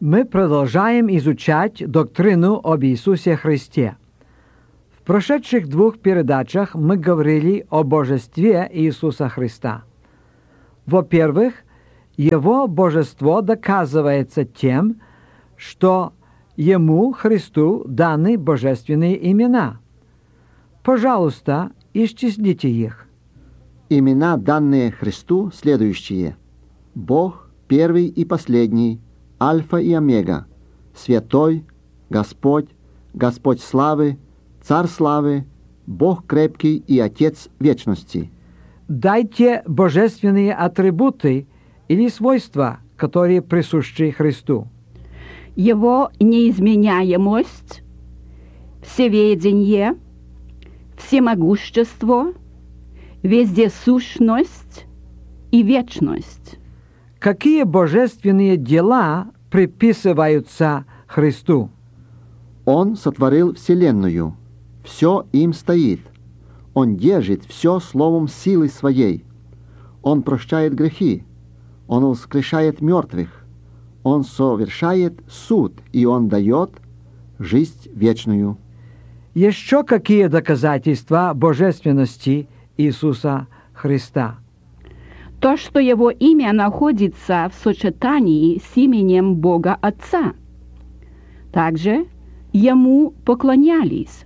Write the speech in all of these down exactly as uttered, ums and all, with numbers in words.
Мы продолжаем изучать доктрину об Иисусе Христе. В прошедших двух передачах мы говорили о божестве Иисуса Христа. Во-первых, Его божество доказывается тем, что Ему, Христу, даны божественные имена. Пожалуйста, исчислите их. Имена, данные Христу, следующие. Бог, первый и последний, Альфа и Омега, Святой, Господь, Господь славы, Царь славы, Бог крепкий и Отец вечности. Дайте божественные атрибуты или свойства, которые присущи Христу. Его неизменяемость, всеведение, всемогущество, вездесущность и вечность. Какие божественные дела приписываются Христу? Он сотворил вселенную, все им стоит. Он держит все словом силы своей. Он прощает грехи, Он воскрешает мертвых, Он совершает суд, и Он дает жизнь вечную. Еще какие доказательства божественности Иисуса Христа? То, что Его имя находится в сочетании с именем Бога Отца. Также Ему поклонялись.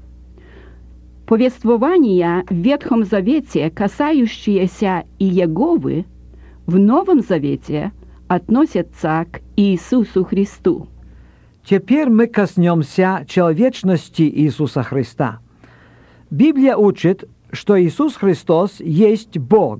Повествования в Ветхом Завете, касающиеся Иеговы, в Новом Завете относятся к Иисусу Христу. Теперь мы коснемся человечности Иисуса Христа. Библия учит, что Иисус Христос есть Бог.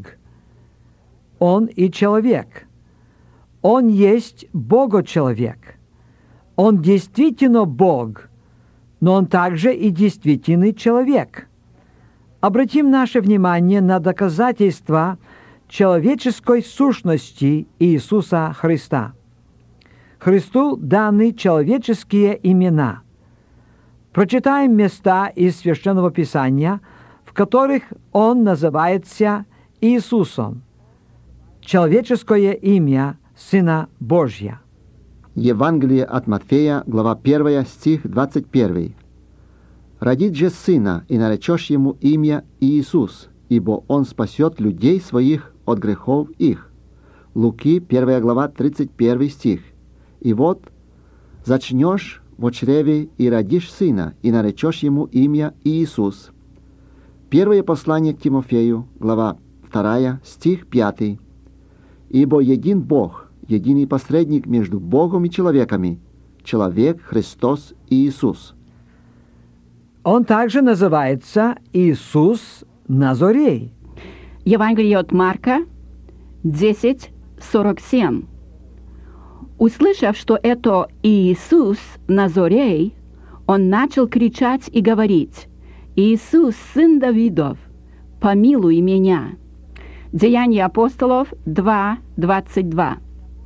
Он и человек. Он есть Бога-человек. Он действительно Бог, но Он также и действительный человек. Обратим наше внимание на доказательства человеческой сущности Иисуса Христа. Христу даны человеческие имена. Прочитаем места из Священного Писания, в которых Он называется Иисусом. Человеческое имя Сына Божья. Евангелие от Матфея, глава первая, стих двадцать первый. «Родит же сына, и наречешь ему имя Иисус, ибо он спасет людей своих от грехов их». Луки, первая глава, тридцать первый стих. «И вот зачнешь во чреве и родишь сына, и наречешь ему имя Иисус». Первое послание к Тимофею, глава вторая, стих пятый. «Ибо един Бог, единый посредник между Богом и человеками, человек Христос Иисус». Он также называется Иисус Назорей. Евангелие от Марка десять сорок семь. Услышав, что это Иисус Назорей, он начал кричать и говорить: «Иисус, сын Давидов, помилуй меня». Деяния апостолов два двадцать два.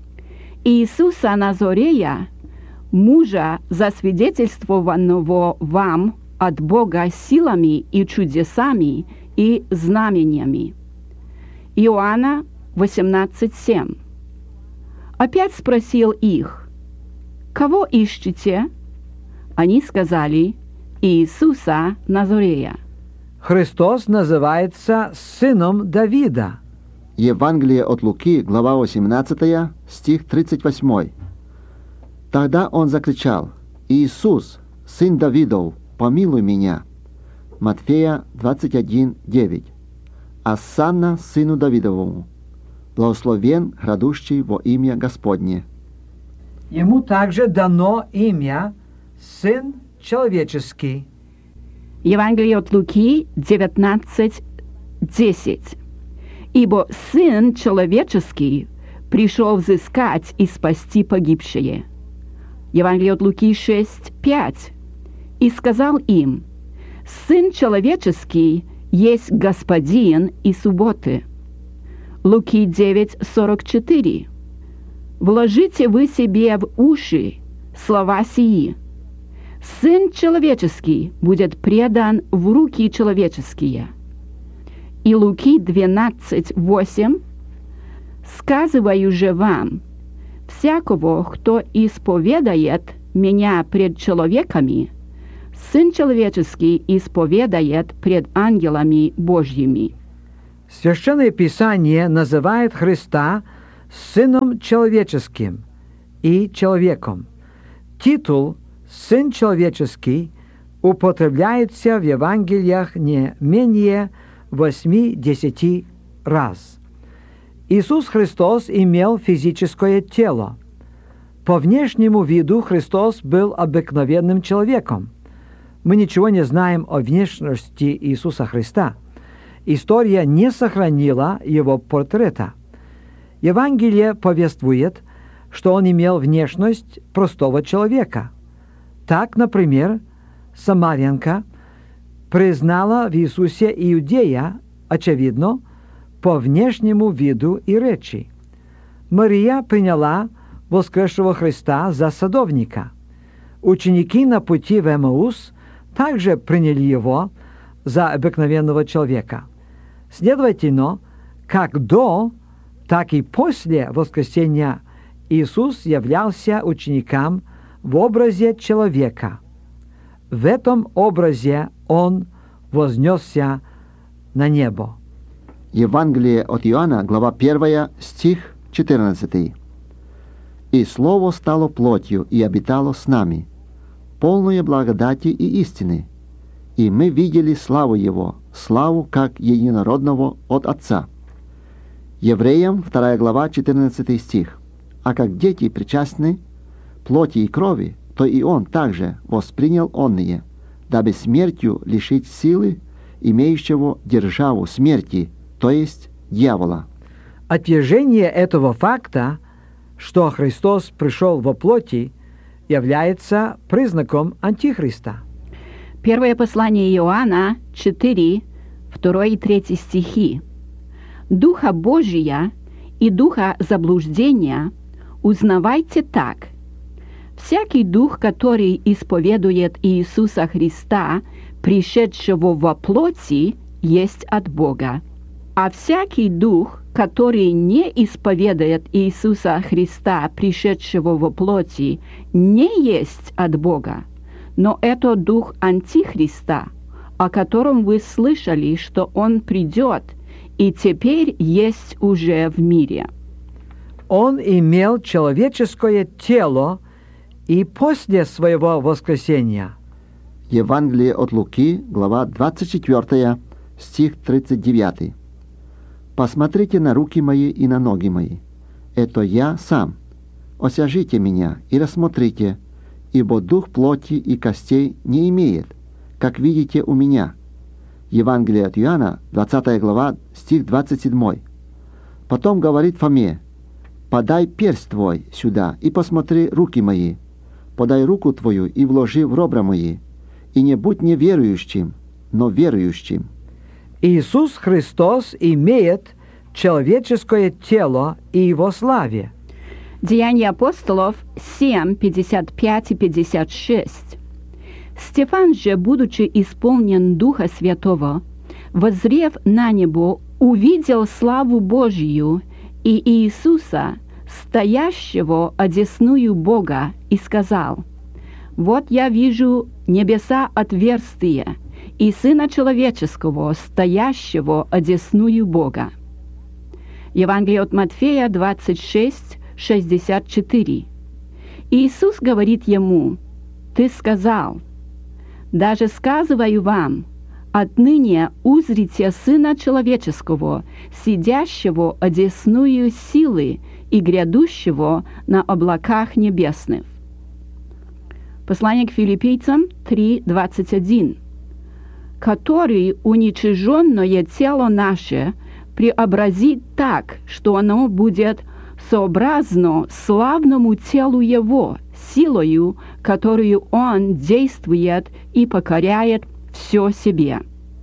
Иисуса Назорея, мужа, засвидетельствованного вам от Бога силами и чудесами и знамениями. Иоанна восемнадцать семь. Опять спросил их: «Кого ищете?» Они сказали: «Иисуса Назорея». Христос называется сыном Давида. Евангелие от Луки, глава восемнадцатая, стих тридцать восемь. Тогда он закричал: «Иисус, сын Давидов, помилуй меня». Матфея двадцать один девять. «Осанна сыну Давидовому, благословен грядущий во имя Господне». Ему также дано имя Сын Человеческий. Евангелие от Луки девятнадцать десять. «Ибо Сын Человеческий пришел взыскать и спасти погибшие». Евангелие от Луки шесть пять. «И сказал им: Сын Человеческий есть Господин и субботы». Луки девять сорок четыре. «Вложите вы себе в уши слова сии: Сын Человеческий будет предан в руки человеческие». И Луки двенадцать восемь. «Сказываю же вам, Всякого, кто исповедает меня пред человеками, Сын Человеческий исповедает пред ангелами Божьими». Священное Писание называет Христа Сыном Человеческим и Человеком. Титул «Сын Человеческий» употребляется в Евангелиях не менее восьми-десяти раз. Иисус Христос имел физическое тело. По внешнему виду Христос был обыкновенным человеком. Мы ничего не знаем о внешности Иисуса Христа. История не сохранила его портрета. Евангелие повествует, что он имел внешность простого человека. Так, например, самарянка признала в Иисусе иудея, очевидно, по внешнему виду и речи. Мария приняла воскресшего Христа за садовника. Ученики на пути в Эмаус также приняли его за обыкновенного человека. Следовательно, как до, так и после воскресения Иисус являлся ученикам в образе человека. В этом образе Он вознесся на небо. Евангелие от Иоанна, глава первая, стих четырнадцатый. «И Слово стало плотью и обитало с нами, полное благодати и истины, и мы видели славу Его, славу как единородного от Отца». Евреям, вторая глава, четырнадцатый стих. «А как дети причастны плоти и крови, то и Он также воспринял онные, дабы смертью лишить силы имеющего державу смерти, то есть дьявола». Отвержение этого факта, что Христос пришел во плоти, является признаком Антихриста. Первое послание Иоанна четыре, второй и третий стихи. «Духа Божия и духа заблуждения узнавайте так. Всякий дух, который исповедует Иисуса Христа, пришедшего во плоти, есть от Бога. А всякий дух, который не исповедует Иисуса Христа, пришедшего во плоти, не есть от Бога. Но это дух Антихриста, о котором вы слышали, что он придет, и теперь есть уже в мире». Он имел человеческое тело и после своего воскресения. Евангелие от Луки, глава двадцать четвёртая, стих тридцать девятый. «Посмотрите на руки мои и на ноги мои. Это я сам. Осяжите меня и рассмотрите, ибо дух плоти и костей не имеет, как видите у меня». Евангелие от Иоанна, двадцатая глава, стих двадцать седьмой. Потом говорит Фоме: «Подай перст твой сюда и посмотри руки мои. Подай руку твою и вложи в ребра мои. И не будь неверующим, но верующим». Иисус Христос имеет человеческое тело и его славе. Деяния апостолов семь, пятьдесят пять и пятьдесят шесть. «Стефан же, будучи исполнен Духа Святого, воззрев на небо, увидел славу Божию и Иисуса, стоящего одесную Бога, и сказал: Вот я вижу небеса отверстия и Сына Человеческого, стоящего одесную Бога». Евангелие от Матфея двадцать шесть, шестьдесят четыре. Иисус говорит ему: «Ты сказал, даже сказываю вам, отныне узрите Сына Человеческого, сидящего одесную силы и грядущего на облаках небесных». Послание к Филиппийцам три, двадцать один. «Который уничиженное тело наше преобразит так, что оно будет сообразно славному телу Его, силою, которую Он действует и покоряет все себе».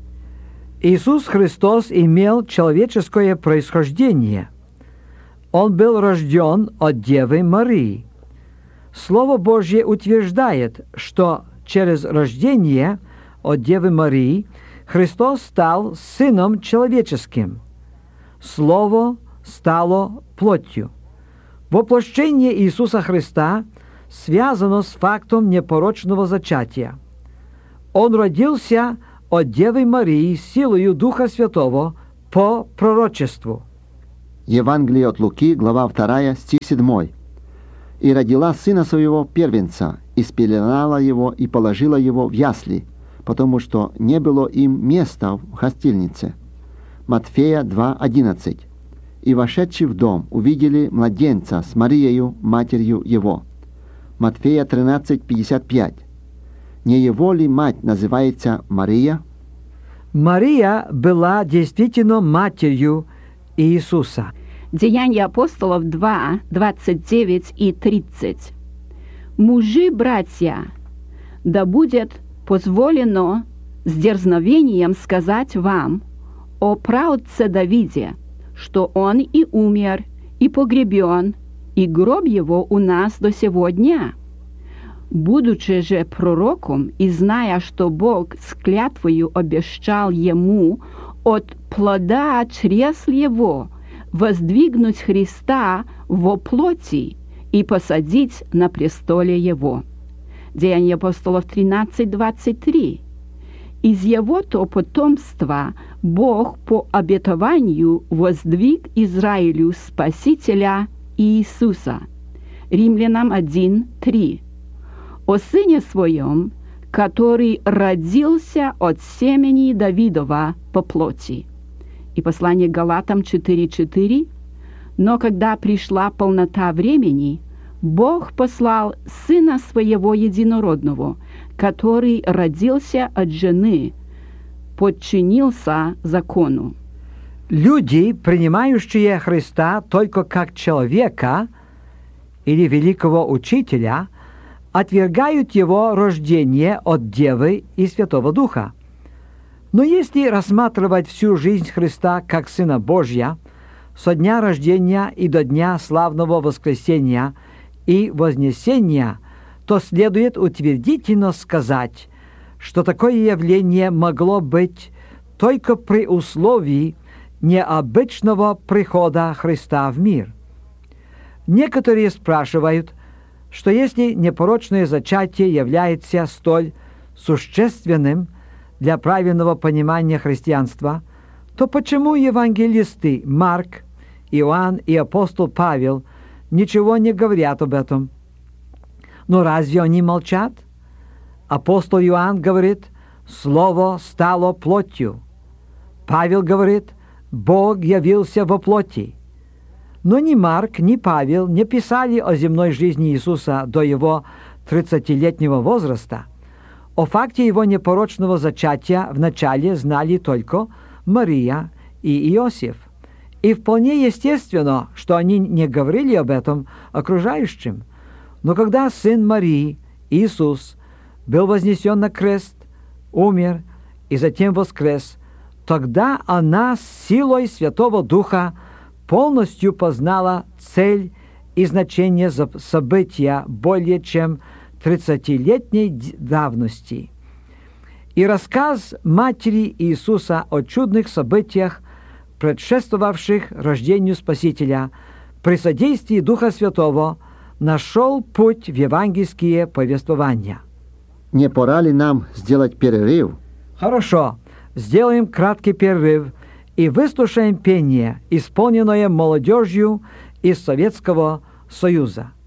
Иисус Христос имел человеческое происхождение. Он был рожден от Девы Марии. Слово Божье утверждает, что через рождение от Девы Марии Христос стал Сыном Человеческим. Слово стало плотью. Воплощение Иисуса Христа связано с фактом непорочного зачатия. Он родился от Девы Марии силою Духа Святого по пророчеству. Евангелие от Луки, глава вторая, стих седьмой. «И родила сына своего первенца, и спеленала его, и положила его в ясли, потому что не было им места в хостильнице». Матфея два, одиннадцать. «И, вошедши в дом, увидели младенца с Марией, матерью его». Матфея тринадцать, пятьдесят пять. Не его ли мать называется Мария? Мария была действительно матерью Иисуса. Деяния апостолов два, двадцать девять и тридцать. «Мужи, братья, да будет позволено с дерзновением сказать вам о праотце Давиде, что он и умер, и погребен, и гроб его у нас до сего дня. Будучи же пророком и зная, что Бог с клятвою обещал ему от плода чресл его воздвигнуть Христа во плоти и посадить на престоле его». Деяния апостолов тринадцать, двадцать три. «Из его-то потомства Бог по обетованию воздвиг Израилю Спасителя Иисуса». Римлянам один, три. «О сыне своем, который родился от семени Давидова по плоти». И послание Галатам четыре, четыре. «Но когда пришла полнота времени, Бог послал Сына Своего Единородного, который родился от жены, подчинился закону». Люди, принимающие Христа только как человека или великого учителя, отвергают его рождение от Девы и Святого Духа. Но если рассматривать всю жизнь Христа как Сына Божия, со дня рождения и до дня славного воскресения и вознесения, то следует утвердительно сказать, что такое явление могло быть только при условии необычного прихода Христа в мир. Некоторые спрашивают, что если непорочное зачатие является столь существенным для правильного понимания христианства, то почему евангелисты Марк, Иоанн и апостол Павел ничего не говорят об этом? Но разве они молчат? Апостол Иоанн говорит: «Слово стало плотью». Павел говорит: «Бог явился во плоти». Но ни Марк, ни Павел не писали о земной жизни Иисуса до его тридцатилетнего возраста. О факте его непорочного зачатия вначале знали только Мария и Иосиф. И вполне естественно, что они не говорили об этом окружающим. Но когда сын Марии, Иисус, был вознесен на крест, умер и затем воскрес, тогда она с силой Святого Духа полностью познала цель и значение события более чем тридцатилетней давности. И рассказ матери Иисуса о чудных событиях, предшествовавших рождению Спасителя, при содействии Духа Святого нашел путь в евангельские повествования. Не пора ли нам сделать перерыв? Хорошо, сделаем краткий перерыв и выслушаем пение, исполненное молодежью из Советского Союза.